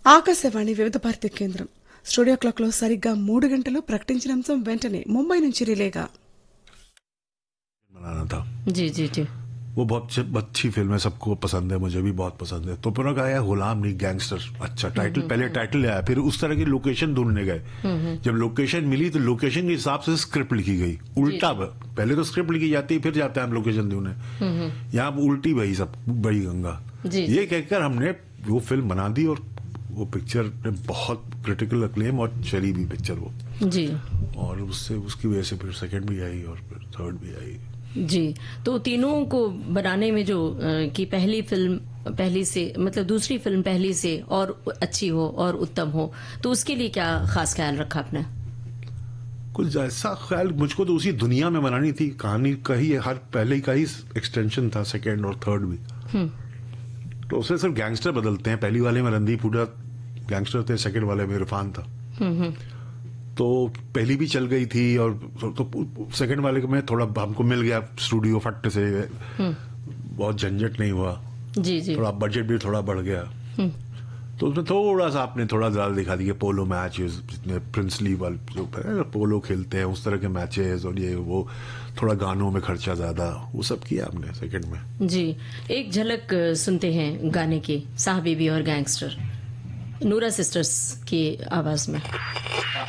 ఆకాశవాణి వివిధ భారతి కేంద్రం స్టూడియో క్లాక్లో సరిగ్గా 3 గంటలు ప్రకటించిన అంశం వెంటనే ముంబై నుంచి రిలేగా. बनाना था। जी जी जी वो बहुत अच्छी फिल्म है, सबको पसंद है, मुझे भी बहुत पसंद है। तो फिर उन्होंने कहा यार गुलाम नहीं गैंगस्टर, अच्छा टाइटल, पहले टाइटल आया, फिर उस तरह की लोकेशन ढूंढने गए। जब लोकेशन मिली तो लोकेशन के हिसाब से स्क्रिप्ट लिखी गई, उल्टा पहले तो स्क्रिप्ट लिखी जाती है फिर जाते हैं हम लोकेशन ढूंढने, यहाँ उल्टी बही सब बड़ी गंगा। ये कहकर हमने वो फिल्म बना दी और वो पिक्चर ने बहुत क्रिटिकल अक्लेम और चली भी पिक्चर वो जी और उससे उसकी वजह से फिर सेकंड भी आई और फिर थर्ड भी आई। जी। तो तीनों को बनाने में जो कि पहली फिल्म पहली से मतलब दूसरी फिल्म पहली से और अच्छी हो और उत्तम हो, तो उसके लिए क्या खास ख्याल रखा आपने? कुछ ऐसा ख्याल मुझको तो उसी दुनिया में बनानी थी, कहानी का ही हर पहले का ही एक्सटेंशन था, सेकंड और थर्ड भी। तो उससे सिर्फ गैंगस्टर बदलते हैं, पहली वाले में रणदीप हुड्डा गैंगस्टर थे, सेकंड वाले में इरफान था। तो पहली भी चल गई थी और तो सेकंड वाले में थोड़ा हमको मिल गया स्टूडियो फट से, बहुत झंझट नहीं हुआ जी जी थोड़ा बजट भी थोड़ा बढ़ गया। तो उसमें थोड़ा सा आपने थोड़ा ज्यादा दिखा दिया, पोलो मैचेस जितने प्रिंसली वाले जो पोलो खेलते हैं उस तरह के मैचेस और ये वो, थोड़ा गानों में खर्चा ज्यादा, वो सब किया हमने सेकंड में। जी। एक झलक सुनते हैं गाने की, साहबीबी और गैंगस्टर, नूरा सिस्टर्स की आवाज में।